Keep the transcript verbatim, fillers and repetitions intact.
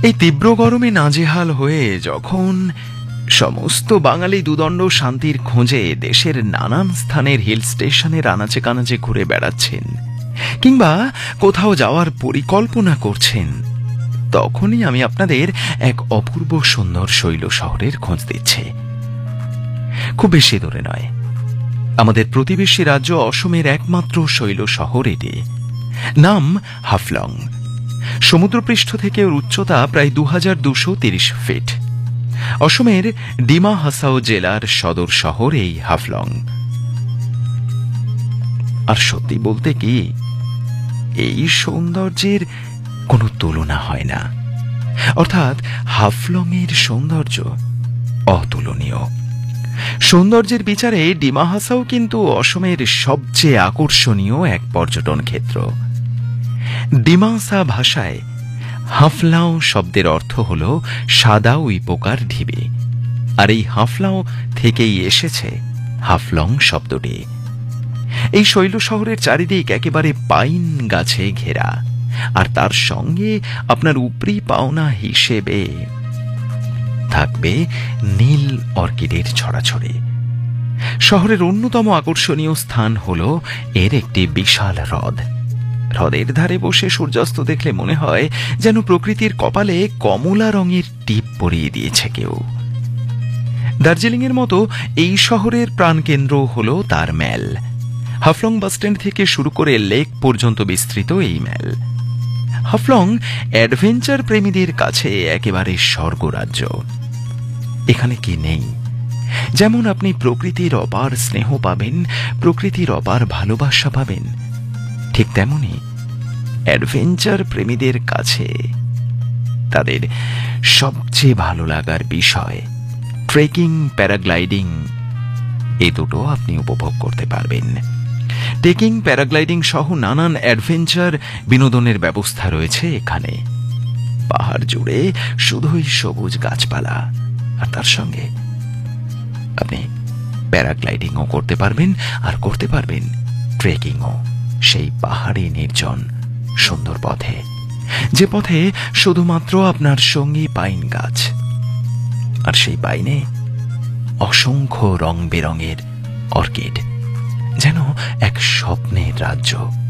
এই তীব্র গরমে নাজেহাল হয়ে যখন সমস্ত বাঙালি দুদণ্ড শান্তির খোঁজে দেশের নানান স্থানের হিল স্টেশনের আনাচে কানাচে ঘুরে বেড়াচ্ছেন কিংবা কোথাও যাওয়ার পরিকল্পনা করছেন, তখনই আমি আপনাদের এক অপূর্ব সুন্দর শৈল শহরের খোঁজ দিচ্ছি। খুব বেশি দূরে নয়, আমাদের প্রতিবেশী রাজ্য অসমের একমাত্র শৈল শহর এটি। নাম হাফলং। সমুদ্রপৃষ্ঠ থেকে ওর উচ্চতা প্রায় দু হাজার দুশো তিরিশ ফিট। অসমের ডিমা হাসাও জেলার সদর শহর এই হাফলং। আর সত্যি বলতে কি, এই সৌন্দর্যের কোনো তুলনা হয় না। অর্থাৎ হাফলং এর সৌন্দর্য অতুলনীয়। সৌন্দর্যের বিচারে ডিমা হাসাও কিন্তু অসমের সবচেয়ে আকর্ষণীয় এক পর্যটন ক্ষেত্র। ডিমাসা ভাষায় হাফলাও শব্দের অর্থ হল সাদা উই পোকার ঢিবি, আর এই হাফলাও থেকেই এসেছে হাফলং শব্দটি। এই শৈল শহরের চারিদিক একেবারে পাইন গাছে ঘেরা, আর তার সঙ্গে আপনার উপরি পাওনা হিসেবে থাকবে নীল অর্কিডের ছড়াছড়ি। শহরের অন্যতম আকর্ষণীয় স্থান হল এর একটি বিশাল হ্রদ। হ্রদের ধারে বসে সূর্যাস্ত দেখলে মনে হয় যেন প্রকৃতির কপালে কমলা রঙের টিপ পরিয়ে দিয়েছে কেউ। দার্জিলিং এর মতো এই শহরের প্রাণকেন্দ্র হল তার ম্যাল। হাফলং বাসস্ট্যান্ড থেকে শুরু করে লেক পর্যন্ত বিস্তৃত এই ম্যাল। হাফলং অ্যাডভেঞ্চার প্রেমীদের কাছে একেবারে স্বর্গরাজ্য। এখানে কি নেই? যেমন আপনি প্রকৃতির অপার স্নেহ পাবেন, প্রকৃতির অপার ভালোবাসা পাবেন, ঠিক তেমনি অ্যাডভেঞ্চার প্রেমীদের কাছে তাদের সবচেয়ে ভালো লাগার বিষয় ট্রেকিং, প্যারাগ্লাইডিং, এ দুটো আপনি উপভোগ করতে পারবেন। ট্রেকিং, প্যারাগ্লাইডিং সহ নানান অ্যাডভেঞ্চার বিনোদনের ব্যবস্থা রয়েছে এখানে। পাহাড় জুড়ে শুধুই সবুজ গাছপালা, আর তার সঙ্গে আপনি প্যারাগ্লাইডিংও করতে পারবেন, আর করতে পারবেন ট্রেকিংও সেই পাহাড়ি নির্জন সুন্দর পথে, যে পথে শুধুমাত্র আপনার সঙ্গী পাইন গাছ, আর সেই পাইনে অসংখ্য রং বেরঙের অর্কিড, যেন এক স্বপ্নের রাজ্য।